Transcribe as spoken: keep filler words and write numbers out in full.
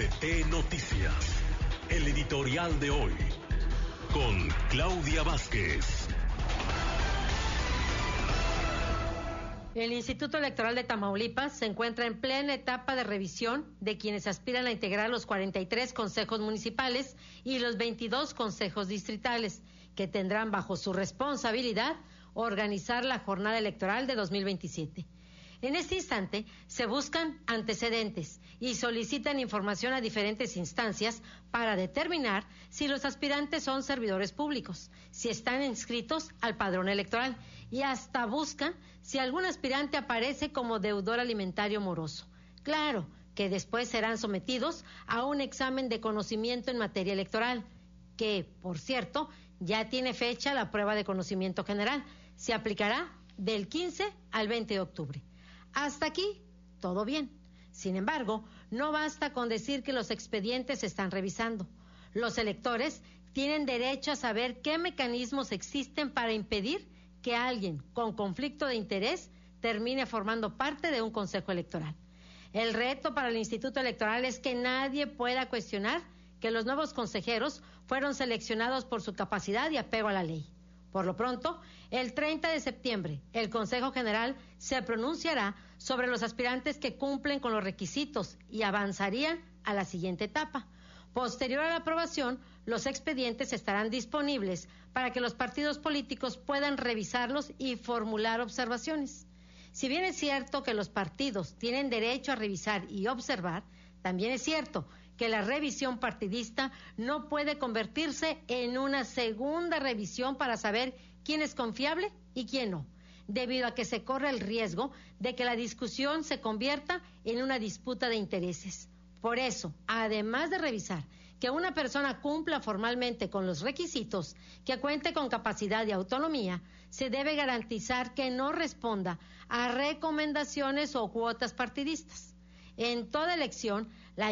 R T Noticias, el editorial de hoy, con Claudia Vázquez. El Instituto Electoral de Tamaulipas se encuentra en plena etapa de revisión de quienes aspiran a integrar los cuarenta y tres consejos municipales y los veintidós consejos distritales, que tendrán bajo su responsabilidad organizar la jornada electoral de dos mil veintisiete. En este instante se buscan antecedentes y solicitan información a diferentes instancias para determinar si los aspirantes son servidores públicos, si están inscritos al padrón electoral y hasta buscan si algún aspirante aparece como deudor alimentario moroso. Claro que después serán sometidos a un examen de conocimiento en materia electoral, que, por cierto, ya tiene fecha la prueba de conocimiento general. Se aplicará del quince al veinte de octubre. Hasta aquí, todo bien. Sin embargo, no basta con decir que los expedientes se están revisando. Los electores tienen derecho a saber qué mecanismos existen para impedir que alguien con conflicto de interés termine formando parte de un consejo electoral. El reto para el Instituto Electoral es que nadie pueda cuestionar que los nuevos consejeros fueron seleccionados por su capacidad y apego a la ley. Por lo pronto, el treinta de septiembre, el Consejo General se pronunciará sobre los aspirantes que cumplen con los requisitos y avanzarían a la siguiente etapa. Posterior a la aprobación, los expedientes estarán disponibles para que los partidos políticos puedan revisarlos y formular observaciones. Si bien es cierto que los partidos tienen derecho a revisar y observar, también es cierto que la revisión partidista no puede convertirse en una segunda revisión para saber quién es confiable y quién no, debido a que se corre el riesgo de que la discusión se convierta en una disputa de intereses. Por eso, además de revisar que una persona cumpla formalmente con los requisitos, que cuente con capacidad y autonomía, se debe garantizar que no responda a recomendaciones o cuotas partidistas. En toda elección,